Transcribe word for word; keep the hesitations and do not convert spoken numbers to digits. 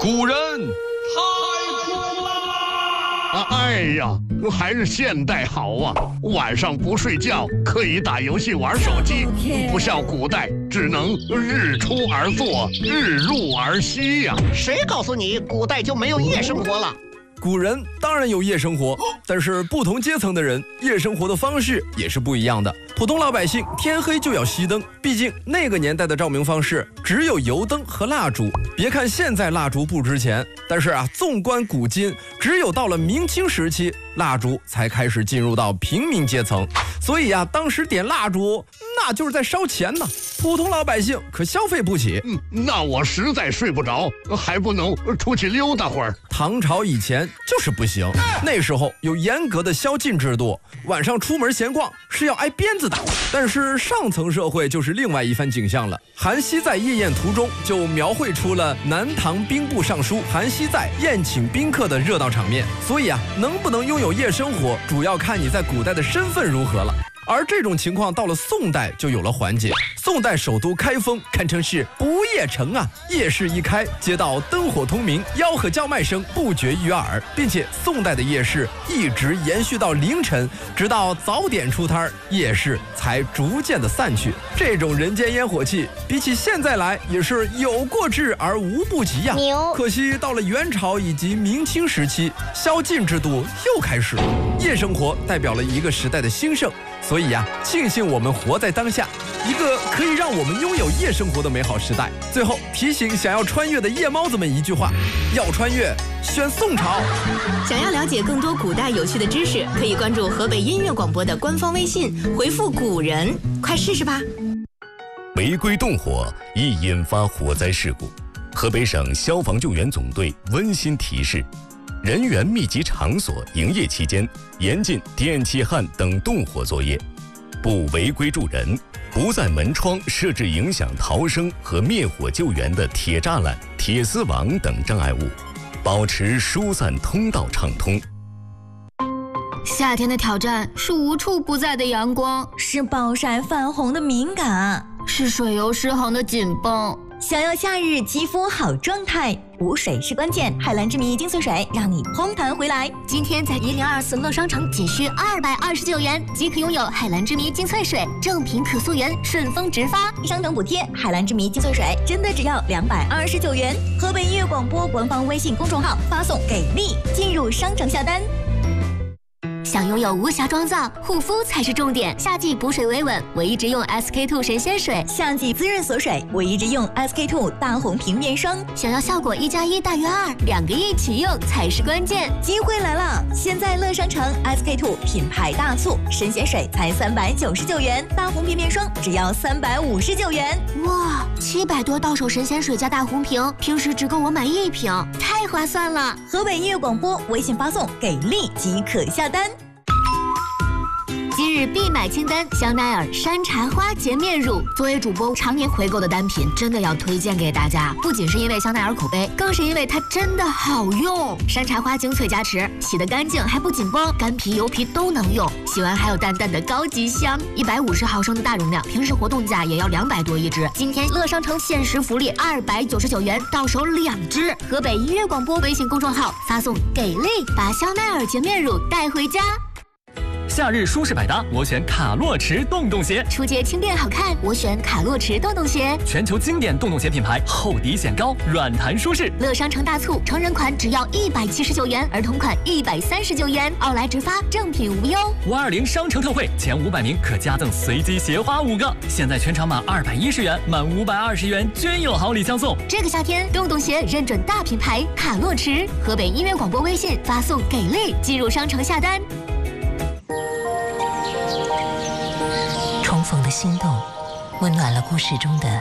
古人太酷了！ 啊，哎呀，还是现代好啊！晚上不睡觉，可以打游戏、玩手机，不像古代只能日出而作，日入而息呀、啊。 谁告诉你古代就没有夜生活了？ 古人当然有夜生活，但是不同阶层的人夜生活的方式也是不一样的。普通老百姓天黑就要熄灯，毕竟那个年代的照明方式只有油灯和蜡烛。别看现在蜡烛不值钱，但是啊，纵观古今，只有到了明清时期，蜡烛才开始进入到平民阶层。所以啊，当时点蜡烛那就是在烧钱呢，普通老百姓可消费不起。 嗯，那我实在睡不着，还不能出去溜达会儿。 唐朝以前就是不行，那时候有严格的宵禁制度，晚上出门闲逛是要挨鞭子的。但是上层社会就是另外一番景象了。韩熙载夜宴图中就描绘出了南唐兵部尚书韩熙载宴请宾客的热闹场面。所以啊，能不能拥有夜生活，主要看你在古代的身份如何了。而这种情况到了宋代就有了缓解。宋代首都开封堪称是不夜城啊，夜市一开，街道灯火通明，吆喝叫卖声不绝于耳，并且宋代的夜市一直延续到凌晨，直到早点出摊，夜市才逐渐的散去。这种人间烟火气，比起现在来也是有过之而无不及呀、啊。可惜到了元朝以及明清时期，宵禁制度又开始了，夜生活代表了一个时代的兴盛。所以呀、啊，庆幸我们活在当下，一个可以让我们拥有夜生活的美好时代。最后提醒想要穿越的夜猫子们一句话：要穿越，选宋朝。 想要了解更多古代有趣的知识，可以关注河北音乐广播的官方微信，回复“古人”，快试试吧。 违规动火易引发火灾事故，河北省消防救援总队温馨提示：人员密集场所营业期间，严禁电气焊等动火作业，不违规助人，不在门窗设置影响逃生和灭火救援的铁栅栏、铁丝网等障碍物，保持疏散通道畅通。 夏天的挑战是无处不在的阳光， 是暴晒泛红的敏感， 是水油失衡的紧绷。 想要夏日肌肤好状态，补水是关键。海蓝之谜精粹水让你嘭弹回来。 今天在一零二四乐商城仅需二百二十九元即可拥有海蓝之谜精粹水，正品可溯源，顺丰直发， 商城补贴。海蓝之谜精粹水真的只要两百二十九元。河北音乐广播官方微信公众号发送给力进入商城下单。 想拥有无瑕妆造，护肤才是重点。夏季补水维稳，我一直用 S K two 神仙水； 夏季滋润锁水，我一直用 S K two 大红平面霜。 想要效果一加一大于二，两个一起用才是关键。 机会来了！现在乐商城 S K two 品牌大促，神仙水才三百九十九元，大红平面霜只要三百五十九元。 哇，七百多到手神仙水加大红瓶，平时只够我买一瓶，太划算了！ 河北音乐广播微信发送给力即可下单。 今日必买清单：香奈儿山茶花洁面乳。作为主播常年回购的单品，真的要推荐给大家。不仅是因为香奈儿口碑，更是因为它真的好用。山茶花精粹加持，洗得干净还不紧绷，干皮油皮都能用。洗完还有淡淡的高级香。一百五十毫升的大容量，平时活动价也要两百多一支。今天乐商城限时福利，二百九十九元到手两支。河北音乐广播微信公众号发送给力，把香奈儿洁面乳带回家。 夏日舒适百搭，我选卡洛驰洞洞鞋； 出街轻便好看，我选卡洛驰洞洞鞋。 全球经典洞洞鞋品牌，厚底显高，软弹舒适。 乐商城大促，成人款只要一百七十九元，儿童款一百三十九元，奥莱直发，正品无忧。 五二零商城特惠，前五百名可加赠随机鞋花五个。现在全场满二百一十元，满五百二十元均有好礼相送。 这个夏天，洞洞鞋认准大品牌卡洛驰。河北音乐广播微信发送给力，进入商城下单。 重逢的心动，温暖了故事中的